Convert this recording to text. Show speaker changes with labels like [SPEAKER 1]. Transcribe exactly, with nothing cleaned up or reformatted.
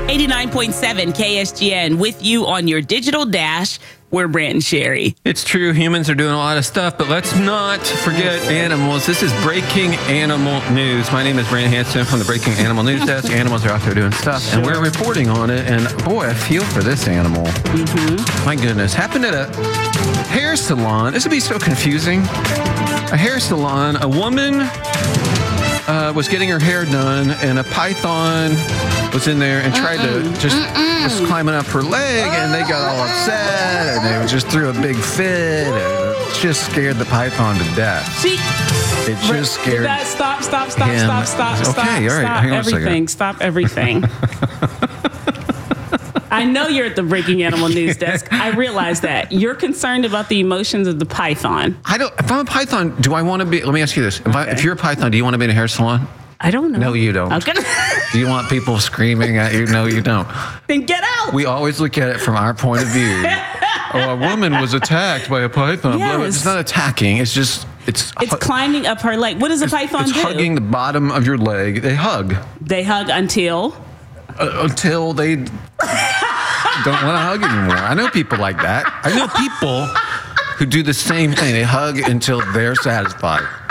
[SPEAKER 1] eighty-nine point seven K S G N with you on your digital dash. We're Brant and Sherry.
[SPEAKER 2] It's true, humans are doing a lot of stuff, but let's not forget animals. This is Breaking Animal News. My name is Brant Hanson from the Breaking Animal News Desk. Animals are out there doing stuff, sure. and we're reporting on it. And boy, I feel for this animal. Mm-hmm. My goodness. Happened at a hair salon. This would be so confusing. A hair salon, a woman uh, was getting her hair done, and a python was in there and tried Mm-mm. to just, just climbing up her leg, and they got all upset, and they just threw a big fit, and it just scared the python to death.
[SPEAKER 1] See,
[SPEAKER 2] it just scared
[SPEAKER 1] that, Stop, stop, stop,
[SPEAKER 2] him.
[SPEAKER 1] stop, stop, stop,
[SPEAKER 2] okay, all right,
[SPEAKER 1] stop
[SPEAKER 2] hang on
[SPEAKER 1] everything,
[SPEAKER 2] a
[SPEAKER 1] stop everything. I know you're at the Breaking Animal News Desk. I realize that. You're concerned about the emotions of the python.
[SPEAKER 2] I don't, if I'm a python, do I want to be, let me ask you this. If,
[SPEAKER 1] okay.
[SPEAKER 2] I, if you're a python, do you want to be in a hair salon?
[SPEAKER 1] I don't know.
[SPEAKER 2] No, you don't.
[SPEAKER 1] Okay.
[SPEAKER 2] Do you want people screaming at you? No, you don't.
[SPEAKER 1] Then get out.
[SPEAKER 2] We always look at it from our point of view. Oh, a woman was attacked by a python.
[SPEAKER 1] Yes.
[SPEAKER 2] It's not attacking. It's just, it's...
[SPEAKER 1] It's hu- climbing up her leg. What does a python
[SPEAKER 2] it's
[SPEAKER 1] do?
[SPEAKER 2] It's hugging the bottom of your leg. They hug.
[SPEAKER 1] They hug until...
[SPEAKER 2] Uh, until they don't want to hug anymore. I know people like that. I know people who do the same thing. They hug until they're satisfied.